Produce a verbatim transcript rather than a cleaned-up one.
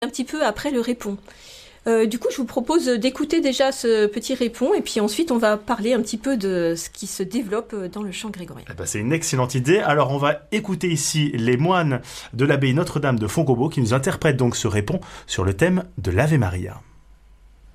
un petit peu après le répon. Euh, du coup, je vous propose d'écouter déjà ce petit répon et puis ensuite on va parler un petit peu de ce qui se développe dans le chant grégorien. Eh ben, c'est une excellente idée. Alors on va écouter ici les moines de l'abbaye Notre-Dame de Fontgobault qui nous interprètent donc ce répon sur le thème de l'Ave Maria.